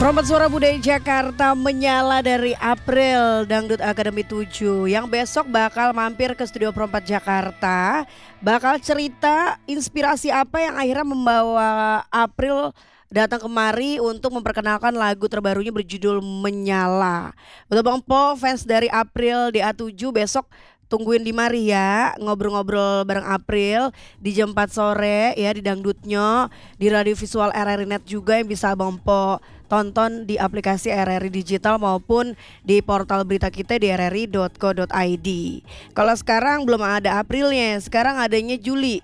Trompet Suara Budaya Jakarta menyala dari April Dangdut Akademi 7 yang besok bakal mampir ke Studio Perempat Jakarta. Bakal cerita inspirasi apa yang akhirnya membawa April datang kemari untuk memperkenalkan lagu terbarunya berjudul Menyala. Untuk Bang Po, fans dari April DA7 besok tungguin di mari ya, ngobrol-ngobrol bareng April di jam 4 sore ya di Dangdutnya, di radio visual RRI Net juga yang bisa Bang Po tonton di aplikasi RRI Digital maupun di portal berita kita di rri.co.id. Kalau sekarang belum ada Aprilnya, sekarang adanya Juli.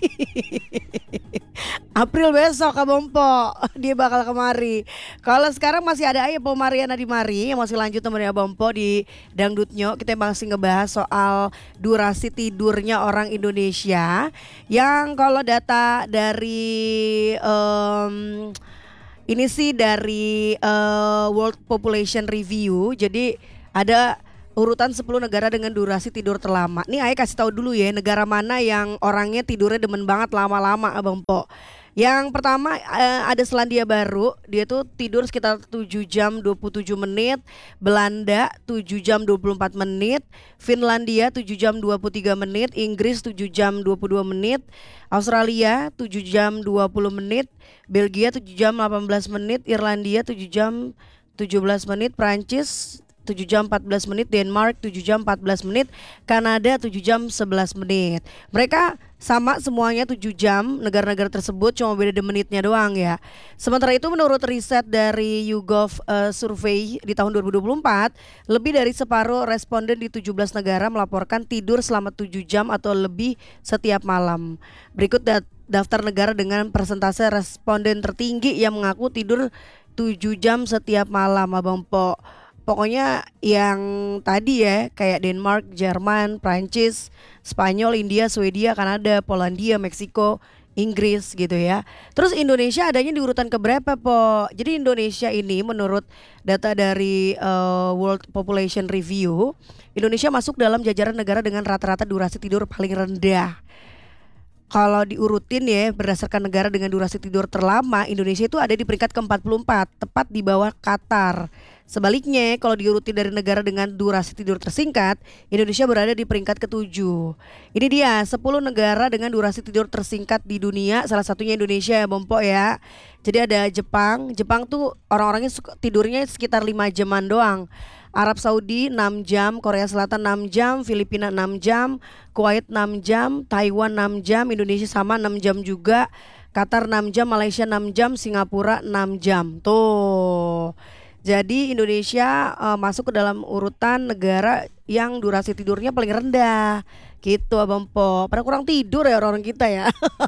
April besok Abang Po, dia bakal kemari. Kalau sekarang masih ada aja Po Mariana di mari yang masih lanjut temennya Abang Po di Dangdutnya. Kita masih ngebahas soal durasi tidurnya orang Indonesia. Yang kalau data dari ini sih dari World Population Review. Jadi ada urutan 10 negara dengan durasi tidur terlama. Nih Ayah kasih tahu dulu ya, negara mana yang orangnya tidurnya demen banget lama-lama Abang Po. Yang pertama ada Selandia Baru, dia tuh tidur sekitar 7 jam 27 menit, Belanda 7 jam 24 menit, Finlandia 7 jam 23 menit, Inggris 7 jam 22 menit, Australia 7 jam 20 menit, Belgia 7 jam 18 menit, Irlandia 7 jam 17 menit, Prancis 7 jam 14 menit, Denmark 7 jam 14 menit, Kanada 7 jam 11 menit. Mereka sama semuanya 7 jam, negara-negara tersebut cuma beda menitnya doang ya. Sementara itu menurut riset dari YouGov Survey di tahun 2024, lebih dari separuh responden di 17 negara melaporkan tidur selama 7 jam atau lebih setiap malam. Berikut daftar negara dengan persentase responden tertinggi yang mengaku tidur 7 jam setiap malam Abang Po. Pokoknya yang tadi ya, kayak Denmark, Jerman, Prancis, Spanyol, India, Swedia, Kanada, Polandia, Meksiko, Inggris gitu ya. Terus Indonesia adanya di urutan keberapa Po? Jadi Indonesia ini menurut data dari World Population Review, Indonesia masuk dalam jajaran negara dengan rata-rata durasi tidur paling rendah. Kalau diurutin ya berdasarkan negara dengan durasi tidur terlama, Indonesia itu ada di peringkat ke-44, tepat di bawah Qatar. Sebaliknya kalau diurutin dari negara dengan durasi tidur tersingkat, Indonesia berada di peringkat ke-7. Ini dia 10 negara dengan durasi tidur tersingkat di dunia, salah satunya Indonesia ya Bompo ya. Jadi ada Jepang, Jepang tuh orang-orangnya tidurnya sekitar 5 jaman doang. Arab Saudi 6 jam, Korea Selatan 6 jam, Filipina 6 jam, Kuwait 6 jam, Taiwan 6 jam, Indonesia sama 6 jam juga, Qatar 6 jam, Malaysia 6 jam, Singapura 6 jam. Tuh. Jadi Indonesia masuk ke dalam urutan negara yang durasi tidurnya paling rendah. Gitu Abang Po. Pada kurang tidur ya orang-orang kita ya.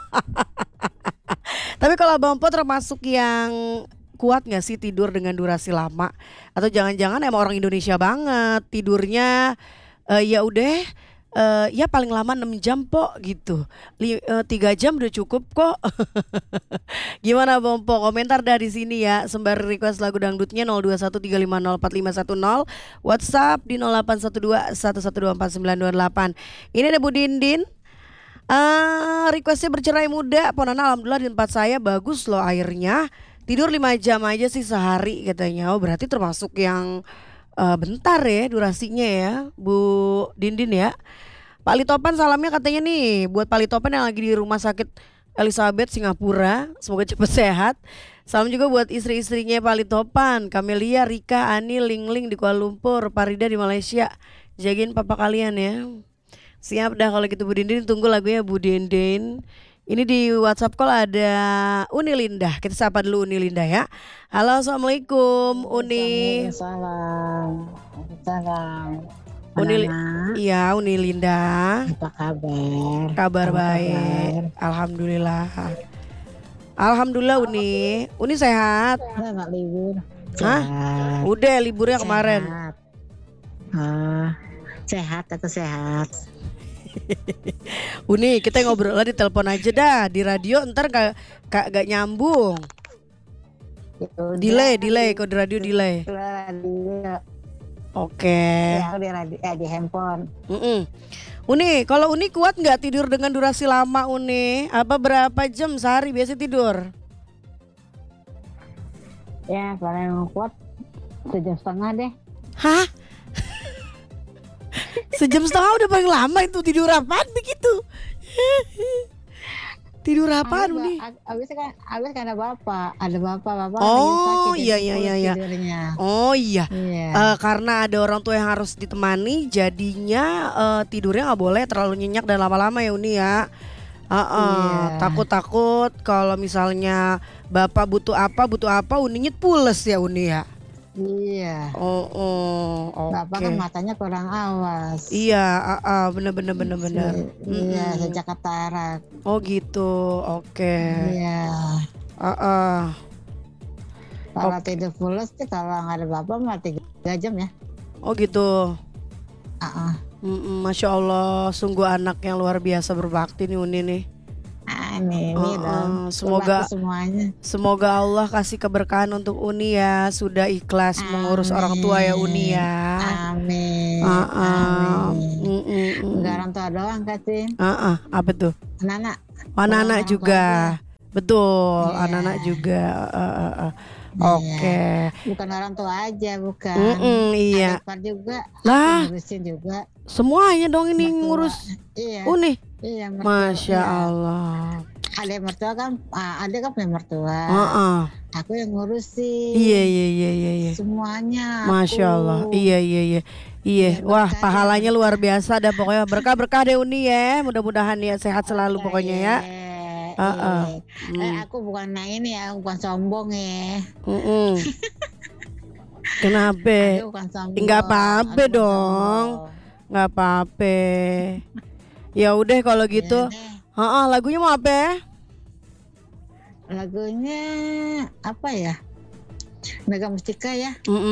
Tapi kalau Abang Po termasuk yang kuat gak sih tidur dengan durasi lama? Atau jangan-jangan emang orang Indonesia banget tidurnya ya udah ya paling lama 6 jam Po gitu. 3 jam udah cukup kok. Gimana Bang Po? Komentar dari sini ya. Sembari request lagu dangdutnya 0213504510, WhatsApp di 081211249928. Ini ada Bu Dindin. Requestnya bercerai muda. Ponana alhamdulillah di tempat saya bagus loh airnya. Tidur 5 jam aja sih sehari katanya. Oh berarti termasuk yang bentar ya durasinya ya Bu Dindin ya. Pak Litopan salamnya katanya nih buat Pak Litopan yang lagi di rumah sakit Elizabeth Singapura. Semoga cepat sehat. Salam juga buat istri-istrinya Pak Litopan, Kamelia, Rika, Ani, Ling di Kuala Lumpur, Parida di Malaysia. Jagain papa kalian ya. Siap dah kalau gitu Bu Dindin, tunggu lagunya Bu Dindin. Ini di WhatsApp call ada Uni Linda. Kita sapa dulu Uni Linda ya. Halo assalamualaikum Uni. Waalaikumsalam. Uni, iya Uni Linda. Apa kabar? Kabar baik. Alhamdulillah. Alhamdulillah Uni. Uni sehat? Nggak libur. Hah? Sehat. Udah liburnya kemarin. Sehat atau sehat? Uni kita ngobrol di telepon aja dah. Di radio ntar gak nyambung. Delay kok di radio delay. Oke. Ya di handphone. Uni, kalau Uni kuat nggak tidur dengan durasi lama Uni? Apa berapa jam sehari biasa tidur? Ya paling kuat sejam setengah deh. Hah? Sejam setengah udah paling lama itu, tidur apaan begitu? Tidur apaan Uni? Abis kan ada bapak lagi sakit Oh iya jadi iya iya pulas iya. tidurnya. Oh iya. Iya. Karena ada orang tua yang harus ditemani, jadinya tidurnya nggak boleh terlalu nyenyak dan lama-lama ya Uni ya. Iya. Takut-takut kalau misalnya bapak butuh apa Uni nyet pules ya Uni ya. Iya. Bapak kan Oke. matanya kurang awas. Iya, bener. Iya, Mm-mm. sejak katarak. Oh gitu, oke. Iya. Ah. Kalau tidur pulas sih kalau nggak ada bapak mah 3 jam ya. Oh gitu. Ah, Masya Allah, sungguh anak yang luar biasa berbakti nih Uni nih. ini dong. Semoga Berbakti semuanya. Semoga Allah kasih keberkahan untuk Uni ya, sudah ikhlas mengurus orang tua ya Uni ya. Amin. Amin. Enggak orang tua doang kasih. Apa tuh? Anak-anak. Anak-anak Orang juga. Betul, Iya. anak-anak juga. Iya. Oke. Bukan orang tua aja, bukan. Iya. Ada ipar juga. Lah, Ngurusin juga. semuanya dong ini Mertua. ngurus Iya. Uni. Iya, mertua. Masya Iya. Allah. Ada mertua kan, ada kan punya mertua. Aku yang ngurusin. Iya. Semuanya. Masya Allah. Iya. Ya, Wah, berkah pahalanya luar biasa dah pokoknya. Berkah-berkah deh Uni ya. Mudah-mudahan ya sehat selalu pokoknya ya. Aku bukan ini ya, bukan sombong ya. Kenapa? Aku bukan sombong. Enggak apa-apa Aku bukan dong. sombong. Enggak apa-apa. Ya udah kalau gitu. Ya deh. Lagunya mau apa? Lagunya apa ya? Mega Mustika ya.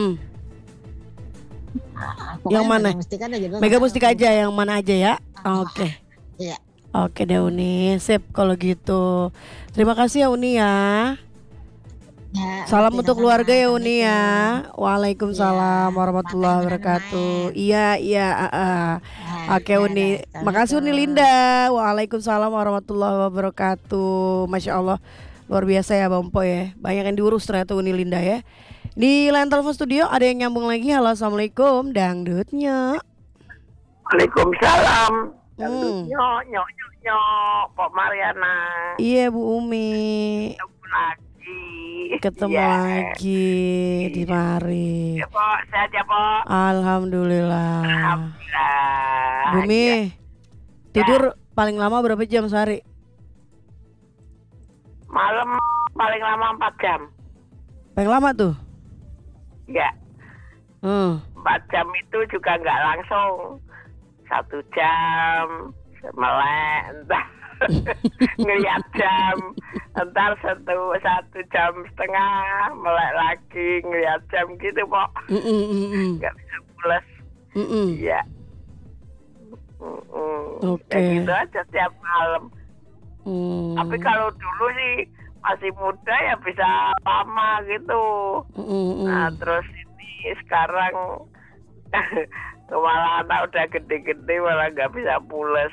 Pokoknya Yang mana? Mega Mustika ada judul. Mega Mustika aja, yang mana aja ya? Oke. Iya. Oke deh Uni, sip kalau gitu. Terima kasih ya Uni ya. Ya, Salam sama-sama. untuk keluarga ya Uni ya. Assalamualaikum. Waalaikumsalam Iya, warahmatullahi makan wabarakatuh. minuman. Iya. Oke Uni, makasih Uni Linda. Waalaikumsalam warahmatullahi wabarakatuh. Masya Allah, luar biasa ya Bang Po ya. Banyak yang diurus ternyata Uni Linda ya. Di line telepon studio ada yang nyambung lagi. Halo, assalamualaikum, dangdutnya. Waalaikumsalam. Nyok, Pak Mariana. Iya Bu Umi. Ketemu lagi di mari. Ya, Pak, sehat ya, Pak. Alhamdulillah. Alhamdulillah. Bumi, Ya. tidur paling lama berapa jam sehari? Malam paling lama 4 jam. Paling lama tuh? Ya, 4 jam itu juga nggak langsung. 1 jam, melek, entah ngeliat jam, entar 1,5 jam, melek lagi, ngeliat jam gitu, Pak. Nggak bisa pulas. Iya. Oke. Ya gitu aja tiap malam. Tapi kalau dulu sih masih muda ya bisa lama gitu. Nah terus ini sekarang malah anak udah gede-gede malah nggak bisa pulas.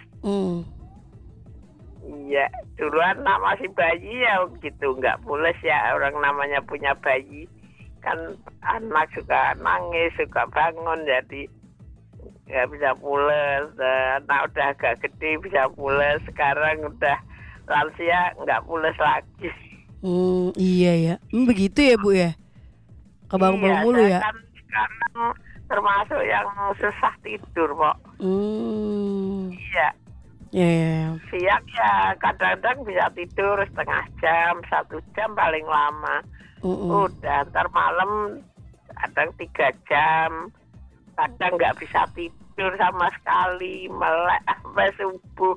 Iya, dulu anak masih bayi ya gitu nggak pulas ya, orang namanya punya bayi kan anak suka nangis, suka bangun jadi nggak bisa pulas. Anak udah agak gede bisa pulas, sekarang udah lansia nggak pulas lagi. Iya ya, begitu ya Bu ya, kebangun mulu ya. Kan sekarang termasuk yang susah tidur Pak. Iya. Yeah. Siang ya kadang-kadang bisa tidur setengah jam, 1 jam paling lama. Udah ntar malam kadang 3 jam, kadang nggak bisa tidur sama sekali, melek sampai subuh.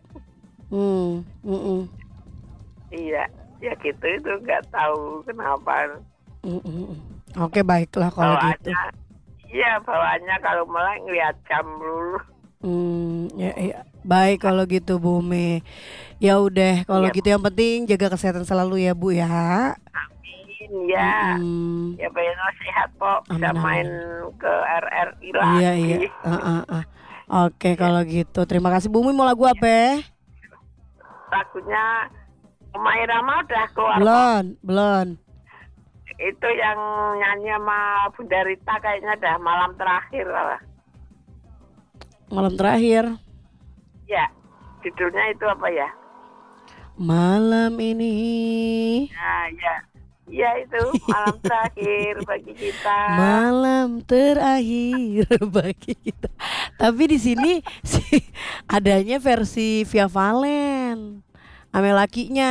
Iya, ya gitu itu nggak tahu kenapa. Oke, baiklah kalau bawaannya, gitu. Iya bawaannya kalau melek ngeliat jam dulu. Ya. Baik kalau gitu Bumi. Ya udah kalau gitu yang penting jaga kesehatan selalu ya Bu ya. Amin ya. Ya pengen sehat Pok, bisa main ke RRI lagi. Iya. Oke kalau gitu. Terima kasih Bumi, mau lagu apa? Lagunya Omah Irama udah keluar. Belum. Itu yang nyanyi sama Bunda Rita kayaknya dah malam terakhir lah. Malam terakhir. Ya, judulnya itu apa ya? Malam ini. Nah, ya. Ya itu malam terakhir bagi kita. Malam terakhir bagi kita. Tapi di sini sih adanya versi Via Valen. Ame lakinya.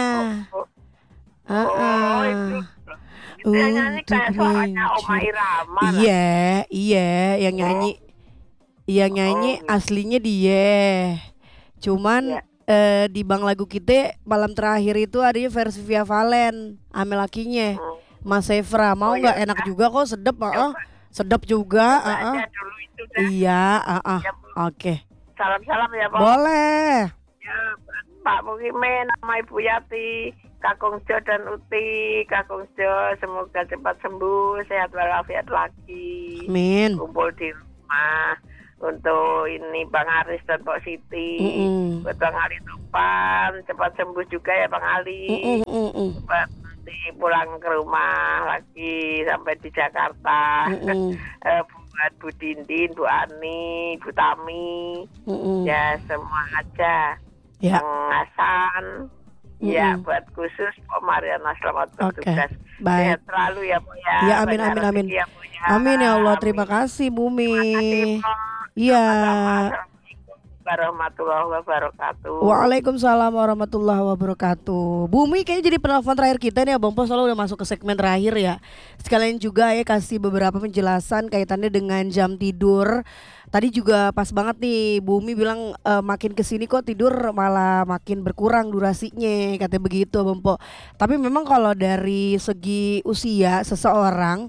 Itu yang nyanyi kayak suaranya Oma Irama. Iya, yang nyanyi. Yang nyanyi aslinya dia. Cuman di Bang Lagu Kita malam terakhir itu adanya versi Via Valen ame lakinya Mas Efra. Mau nggak? Enak juga kok, sedap. Sedap juga. Iya. Oke. Salam-salam ya Pak. Boleh. Ya, Pak Mukimin sama Ibu Yati, Kakung Jo dan Uti. Kakung Jo semoga cepat sembuh, sehat walafiat lagi. Amin. Kumpul di rumah. Untuk ini Bang Aris dan Pak Siti, buat Bang Ali Topan, cepat sembuh juga ya Bang Ali. Cepat nanti pulang ke rumah lagi sampai di Jakarta. Buat Bu Dindin, Bu Ani, Bu Tami, ya semua aja. Ya. Bang Hasan, ya buat khusus Pak Mariana selamat bertugas. Baik. Sehat selalu ya Bu ya. Ya amin. Ya, Bu, ya. Amin ya Allah, terima kasih Bumi. Iya. Warahmatullahi wabarakatuh. Waalaikumsalam warahmatullahi wabarakatuh. Bumi kayaknya jadi penelpon terakhir kita nih, Abang Po, soalnya udah masuk ke segmen terakhir ya. Sekalian juga ya kasih beberapa penjelasan kaitannya dengan jam tidur. Tadi juga pas banget nih Bumi bilang makin kesini kok tidur malah makin berkurang durasinya, katanya begitu Abang Po. Tapi memang kalau dari segi usia seseorang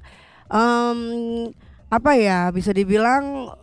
apa ya, bisa dibilang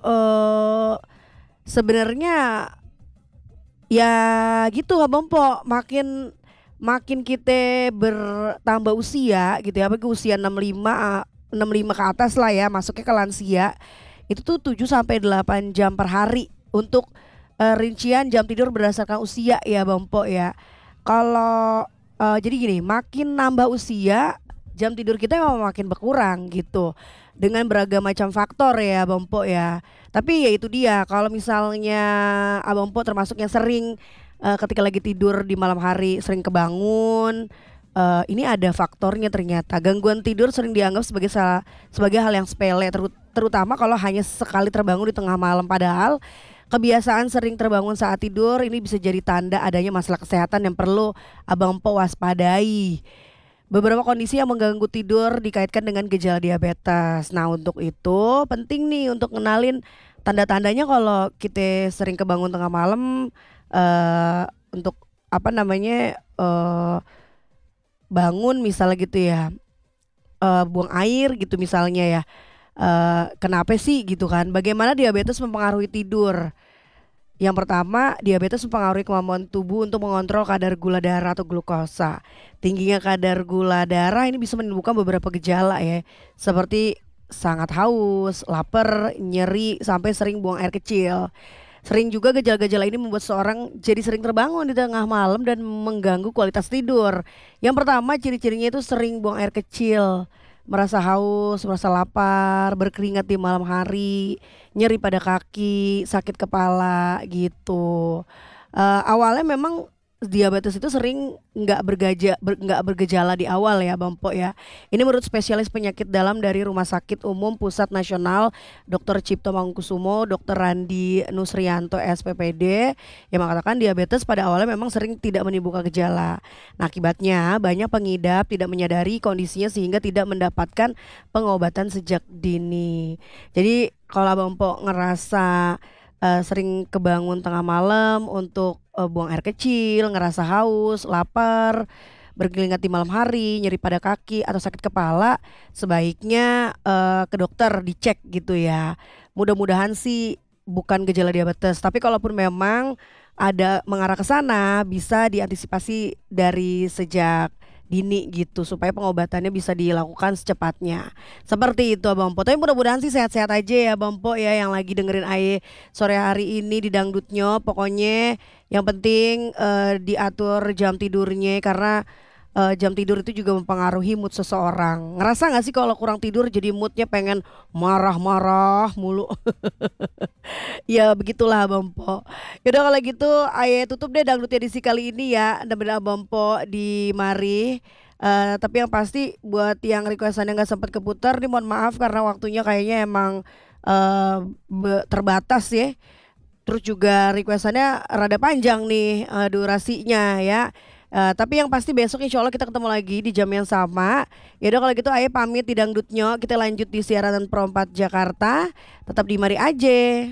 sebenarnya ya gitu Abang Po, makin kita bertambah usia gitu ya, apalagi usia 65 ke atas lah ya, masuknya ke lansia. Itu tuh 7 sampai 8 jam per hari untuk rincian jam tidur berdasarkan usia ya Bang Po ya. Kalau jadi gini, makin nambah usia jam tidur kita memang makin berkurang gitu, dengan beragam macam faktor ya Bang Po ya. Tapi ya itu dia, kalau misalnya Abang Po termasuk yang sering ketika lagi tidur di malam hari sering kebangun, ini ada faktornya ternyata. Gangguan tidur sering dianggap sebagai hal yang sepele, terutama kalau hanya sekali terbangun di tengah malam. Padahal kebiasaan sering terbangun saat tidur ini bisa jadi tanda adanya masalah kesehatan yang perlu Abang Po waspadai. Beberapa kondisi yang mengganggu tidur dikaitkan dengan gejala diabetes. Nah, untuk itu penting nih untuk kenalin tanda-tandanya kalau kita sering kebangun tengah malam, untuk apa namanya, bangun misalnya gitu ya, buang air gitu misalnya ya. Kenapa sih gitu kan? Bagaimana diabetes mempengaruhi tidur? Yang pertama, diabetes mempengaruhi kemampuan tubuh untuk mengontrol kadar gula darah atau glukosa. Tingginya kadar gula darah ini bisa menimbulkan beberapa gejala ya, seperti sangat haus, lapar, nyeri, sampai sering buang air kecil. Sering juga gejala-gejala ini membuat seorang jadi sering terbangun di tengah malam dan mengganggu kualitas tidur. Yang pertama, ciri-cirinya itu sering buang air kecil, merasa haus, merasa lapar, berkeringat di malam hari, nyeri pada kaki, sakit kepala gitu. Awalnya memang diabetes itu sering nggak bergejala di awal ya Bang Po ya. Ini menurut spesialis penyakit dalam dari Rumah Sakit Umum Pusat Nasional Dr. Cipto Mangunkusumo, Dr. Randi Nusrianto SPPD, yang mengatakan diabetes pada awalnya memang sering tidak menimbulkan gejala. Nah, akibatnya banyak pengidap tidak menyadari kondisinya sehingga tidak mendapatkan pengobatan sejak dini. Jadi kalau Bang Po ngerasa sering kebangun tengah malam untuk buang air kecil, ngerasa haus, lapar, berkeringat di malam hari, nyeri pada kaki atau sakit kepala, sebaiknya ke dokter dicek gitu ya. Mudah-mudahan sih bukan gejala diabetes, tapi kalaupun memang ada mengarah ke sana, bisa diantisipasi dari sejak dini gitu supaya pengobatannya bisa dilakukan secepatnya. Seperti itu Abang Po. Tapi mudah-mudahan sih sehat-sehat aja ya Bang Po ya, yang lagi dengerin Aye sore hari ini di Dangdutnya. Pokoknya yang penting diatur jam tidurnya, karena jam tidur itu juga mempengaruhi mood seseorang. Ngerasa nggak sih kalau kurang tidur jadi moodnya pengen marah-marah mulu? Ya begitulah Abang Po. Yaudah kalau gitu Aye tutup deh dangdut edisi kali ini ya. Dan Abang Po di mari. Tapi yang pasti buat yang requestannya nggak sempat keputar nih mohon maaf karena waktunya kayaknya emang terbatas ya. Terus juga requestannya rada panjang nih durasinya ya. Tapi yang pasti besok insya Allah kita ketemu lagi di jam yang sama. Yaudah kalau gitu Aye pamit di Dangdutnya. Kita lanjut di siaran Pro 4 Jakarta. Tetap di Mari aja.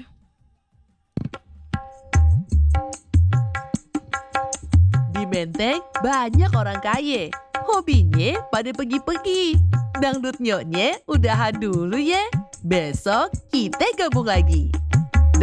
Di Menteng banyak orang kaya. Hobinya pada pergi-pergi. Dangdut nyoknya udahan dulu ya. Besok kita gabung lagi.